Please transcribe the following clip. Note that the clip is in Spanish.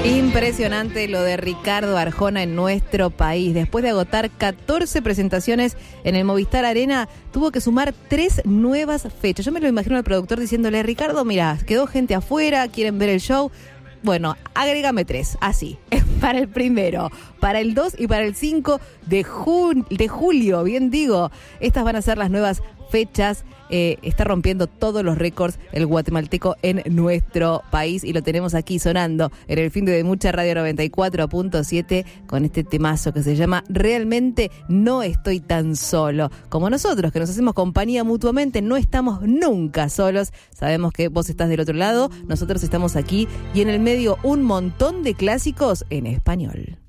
Impresionante lo de Ricardo Arjona en nuestro país. Después de agotar 14 presentaciones en el Movistar Arena, tuvo que sumar 3 nuevas fechas. Yo me lo imagino al productor diciéndole: Ricardo, mira, quedó gente afuera, quieren ver el show. Bueno, agrégame 3, así, para el 1, para el 2 y para el 5 de julio, bien digo. Estas van a ser las nuevas fechas. Está rompiendo todos los récords el guatemalteco en nuestro país y lo tenemos aquí sonando en el fin de Mucha Radio 94.7 con este temazo que se llama Realmente No Estoy Tan Solo. Como nosotros, que nos hacemos compañía mutuamente, no estamos nunca solos. Sabemos que vos estás del otro lado, nosotros estamos aquí y en el medio un montón de clásicos en español.